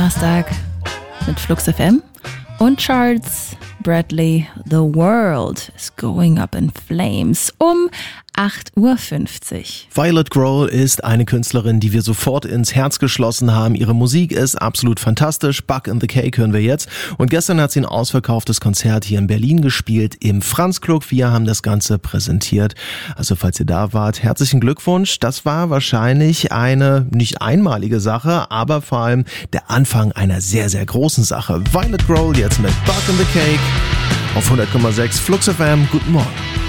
Donnerstag mit Flux FM und Charts. Bradley, The World is Going Up in Flames um 8.50 Uhr. Violet Grohl ist eine Künstlerin, die wir sofort ins Herz geschlossen haben. Ihre Musik ist absolut fantastisch. Bug in the Cake hören wir jetzt. Und gestern hat sie ein ausverkauftes Konzert hier in Berlin gespielt, im Franz-Club. Wir haben das Ganze präsentiert. Also falls ihr da wart, herzlichen Glückwunsch. Das war wahrscheinlich eine nicht einmalige Sache, aber vor allem der Anfang einer sehr, sehr großen Sache. Violet Grohl jetzt mit Bug in the Cake auf 100,6 Flux FM. Guten Morgen.